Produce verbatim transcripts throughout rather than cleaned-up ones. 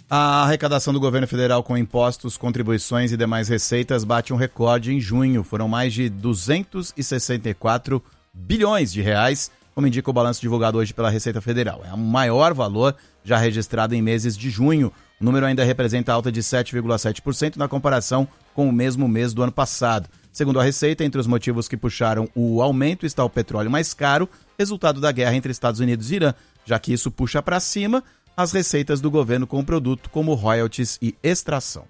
A arrecadação do governo federal com impostos, contribuições e demais receitas bate um recorde em junho. Foram mais de duzentos e sessenta e quatro bilhões de reais, como indica o balanço divulgado hoje pela Receita Federal. É o maior valor já registrado em meses de junho. O número ainda representa alta de sete vírgula sete por cento na comparação com o mesmo mês do ano passado. Segundo a Receita, entre os motivos que puxaram o aumento está o petróleo mais caro, resultado da guerra entre Estados Unidos e Irã, já que isso puxa para cima as receitas do governo com o produto, como royalties e extração.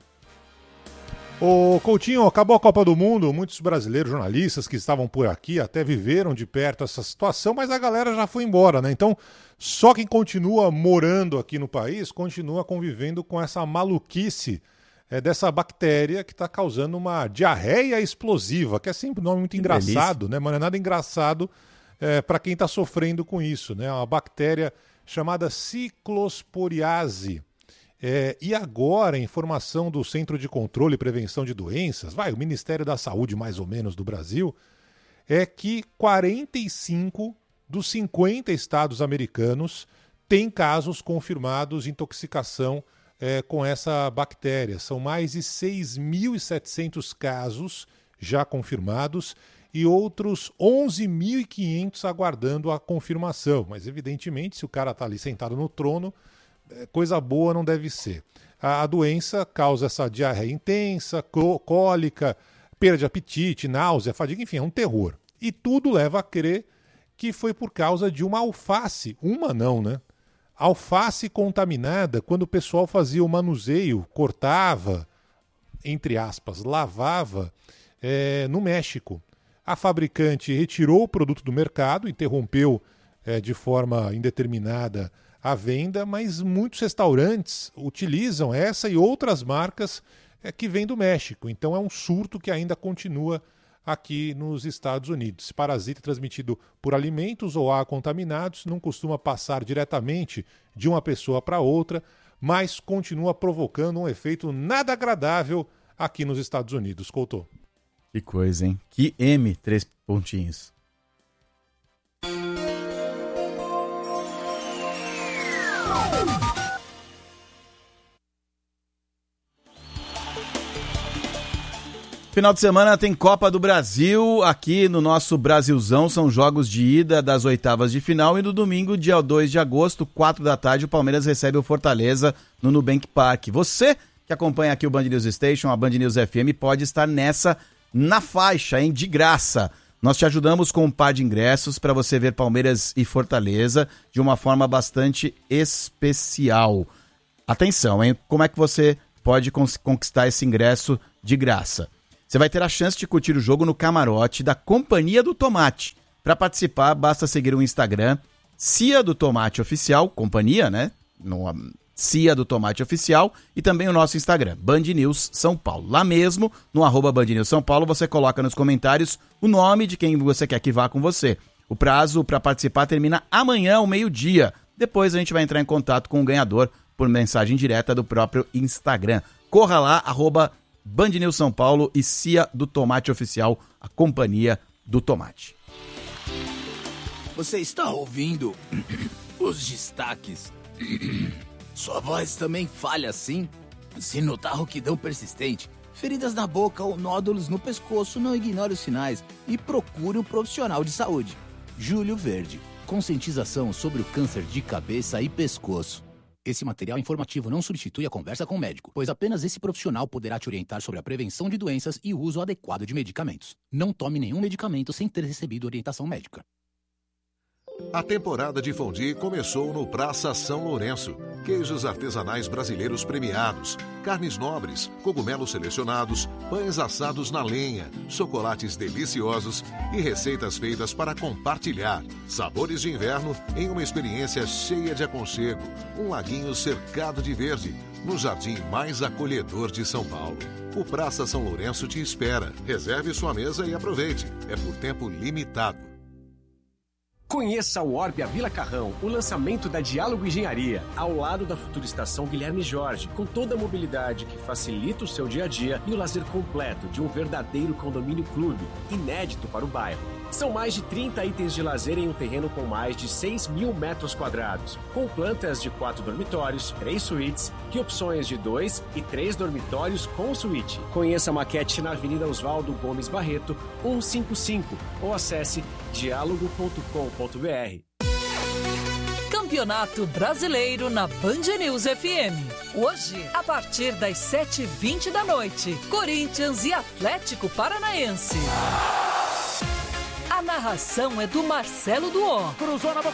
Ô Coutinho, acabou a Copa do Mundo, muitos brasileiros jornalistas que estavam por aqui até viveram de perto essa situação, mas a galera já foi embora, né? Então, só quem continua morando aqui no país continua convivendo com essa maluquice é, dessa bactéria que está causando uma diarreia explosiva, que é sempre um nome muito engraçado, né? Mas não é nada engraçado é, para quem está sofrendo com isso, né? Uma bactéria chamada ciclosporiase. É, e agora, a informação do Centro de Controle e Prevenção de Doenças, vai, o Ministério da Saúde, mais ou menos, do Brasil, é que quarenta e cinco dos cinquenta estados americanos têm casos confirmados de intoxicação é, com essa bactéria. São mais de seis mil e setecentos casos já confirmados e outros onze mil e quinhentos aguardando a confirmação. Mas, evidentemente, se o cara está ali sentado no trono, coisa boa não deve ser. A, a doença causa essa diarreia intensa, cólica, perda de apetite, náusea, fadiga, enfim, é um terror. E tudo leva a crer que foi por causa de uma alface, uma não, né? Alface contaminada, quando o pessoal fazia o manuseio, cortava, entre aspas, lavava, é, no México. A fabricante retirou o produto do mercado, interrompeu é, de forma indeterminada a venda, mas muitos restaurantes utilizam essa e outras marcas é, que vêm do México. Então é um surto que ainda continua aqui nos Estados Unidos. Esse parasita transmitido por alimentos ou ar contaminados não costuma passar diretamente de uma pessoa para outra, mas continua provocando um efeito nada agradável aqui nos Estados Unidos. Couto. Que coisa, hein? Que M, três pontinhos. Final de semana tem Copa do Brasil aqui no nosso Brasilzão, são jogos de ida das oitavas de final e no domingo, dia dois de agosto, quatro da tarde, o Palmeiras recebe o Fortaleza no Nubank Park. Você que acompanha aqui o Band News Station, a Band News F M, pode estar nessa na faixa, hein, de graça. Nós te ajudamos com um par de ingressos para você ver Palmeiras e Fortaleza de uma forma bastante especial. Atenção, hein? Como é que você pode conquistar esse ingresso de graça? Você vai ter a chance de curtir o jogo no camarote da Companhia do Tomate. Para participar, basta seguir o Instagram Cia do Tomate Oficial, companhia, né? No, Cia do Tomate Oficial, e também o nosso Instagram, Band News São Paulo. Lá mesmo, no arroba Band News São Paulo, você coloca nos comentários o nome de quem você quer que vá com você. O prazo para participar termina amanhã ao meio-dia. Depois a gente vai entrar em contato com o ganhador por mensagem direta do próprio Instagram. Corra lá, arroba Band News São Paulo e Cia do Tomate Oficial, a Companhia do Tomate. Você está ouvindo os destaques? Sua voz também falha assim? Se notar rouquidão persistente, feridas na boca ou nódulos no pescoço, não ignore os sinais e procure um profissional de saúde. Júlio Verde, conscientização sobre o câncer de cabeça e pescoço. Esse material informativo não substitui a conversa com o médico, pois apenas esse profissional poderá te orientar sobre a prevenção de doenças e o uso adequado de medicamentos. Não tome nenhum medicamento sem ter recebido orientação médica. A temporada de fondue começou no Praça São Lourenço. Queijos artesanais brasileiros premiados, carnes nobres, cogumelos selecionados, pães assados na lenha, chocolates deliciosos e receitas feitas para compartilhar. Sabores de inverno em uma experiência cheia de aconchego. Um laguinho cercado de verde, no jardim mais acolhedor de São Paulo. O Praça São Lourenço te espera. Reserve sua mesa e aproveite. É por tempo limitado. Conheça o Orbia Vila Carrão, o lançamento da Diálogo Engenharia, ao lado da futura estação Guilherme Jorge, com toda a mobilidade que facilita o seu dia a dia e o lazer completo de um verdadeiro condomínio clube, inédito para o bairro. São mais de trinta itens de lazer em um terreno com mais de seis mil metros quadrados, com plantas de quatro dormitórios, três suítes e opções de dois e três dormitórios com suíte. Conheça a maquete na Avenida Oswaldo Gomes Barreto, cento e cinquenta e cinco, ou acesse diálogo ponto com ponto b r. Campeonato Brasileiro na Band News F M. Hoje, a partir das sete e vinte da noite, Corinthians e Atlético Paranaense. A narração é do Marcelo Duó. Cruzou na boca